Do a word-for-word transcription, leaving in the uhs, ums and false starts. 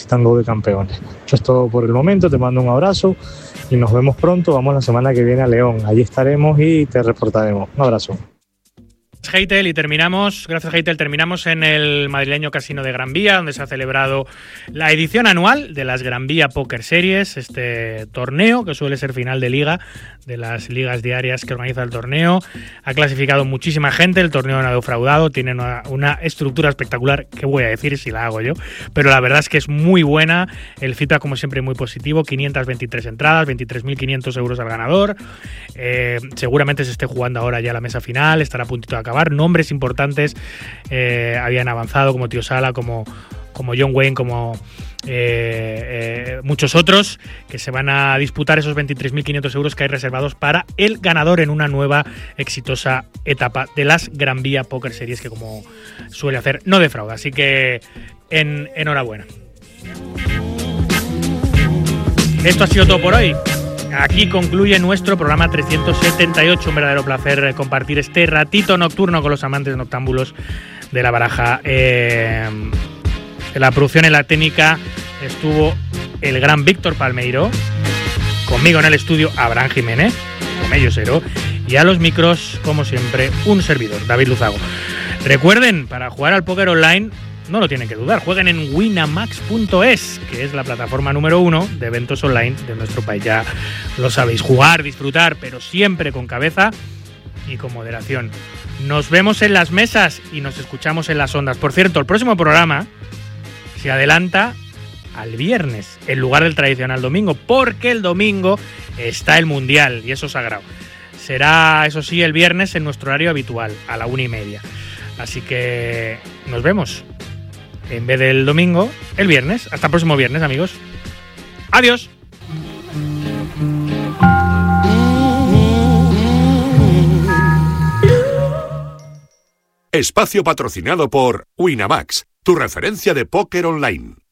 estando de campeones. Eso es todo por el momento, te mando un abrazo y nos vemos pronto. Vamos la semana que viene a León, allí estaremos y te reportaremos. Un abrazo. Heitel, y terminamos, gracias Heitel, terminamos en el madrileño Casino de Gran Vía, donde se ha celebrado la edición anual de las Gran Vía Poker Series, este torneo que suele ser final de liga, de las ligas diarias que organiza el torneo. Ha clasificado muchísima gente, el torneo no ha defraudado, tiene una, una estructura espectacular, que voy a decir si la hago yo, pero la verdad es que es muy buena, el feedback como siempre muy positivo, quinientas veintitrés entradas, veintitrés mil quinientos euros al ganador, eh, seguramente se esté jugando ahora ya la mesa final, estará a puntito de acabar. Nombres importantes eh, habían avanzado, como Tío Sala, como, como John Wayne, como eh, eh, muchos otros, que se van a disputar esos veintitrés mil quinientos euros que hay reservados para el ganador en una nueva exitosa etapa de las Gran Vía Poker Series, que como suele hacer no defrauda. Así que en, enhorabuena. Esto ha sido todo por hoy. Aquí concluye nuestro programa trescientos setenta y ocho. Un verdadero placer compartir este ratito nocturno con los amantes noctámbulos de la baraja. Eh, en la producción, en la técnica, estuvo el gran Víctor Palmeiro. Conmigo en el estudio, Abraham Jiménez, Comellosero. Y a los micros, como siempre, un servidor, David Luzago. Recuerden, para jugar al póker online, no lo tienen que dudar, jueguen en winamax punto es, que es la plataforma número uno de eventos online de nuestro país. Ya lo sabéis, jugar, disfrutar, pero siempre con cabeza y con moderación. Nos vemos en las mesas y nos escuchamos en las ondas. Por cierto, el próximo programa se adelanta al viernes, en lugar del tradicional domingo, porque el domingo está el Mundial y eso es sagrado. Será, eso sí, el viernes en nuestro horario habitual, a la una y media. Así que nos vemos. En vez del domingo, el viernes. Hasta el próximo viernes, amigos. Adiós. Espacio patrocinado por Winamax, tu referencia de póker online.